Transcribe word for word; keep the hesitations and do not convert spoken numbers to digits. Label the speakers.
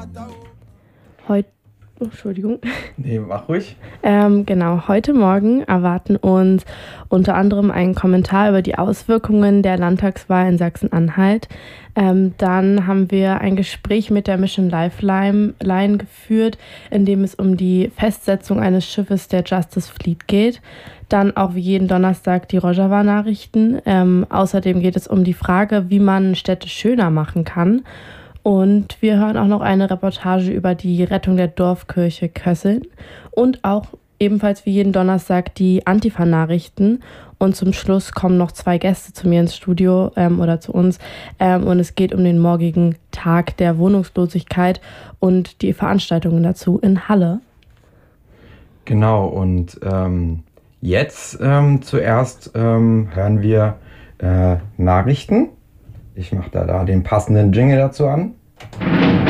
Speaker 1: Heute, oh, Entschuldigung.
Speaker 2: Nee, mach ruhig.
Speaker 1: Ähm, genau, heute Morgen erwarten uns unter anderem ein Kommentar über die Auswirkungen der Landtagswahl in Sachsen-Anhalt. Ähm, dann haben wir ein Gespräch mit der Mission Lifeline Line geführt, in dem es um die Festsetzung eines Schiffes der Justice Fleet geht. Dann auch wie jeden Donnerstag die Rojava-Nachrichten. Ähm, außerdem geht es um die Frage, wie man Städte schöner machen kann. Und wir hören auch noch eine Reportage über die Rettung der Dorfkirche Kösseln und auch ebenfalls wie jeden Donnerstag die Antifa-Nachrichten. Und zum Schluss kommen noch zwei Gäste zu mir ins Studio ähm, oder zu uns. Ähm, und es geht um den morgigen Tag der Wohnungslosigkeit und die Veranstaltungen dazu in Halle.
Speaker 2: Genau, und ähm, jetzt ähm, zuerst ähm, hören wir äh, Nachrichten. Ich mache da, da den passenden Jingle dazu an.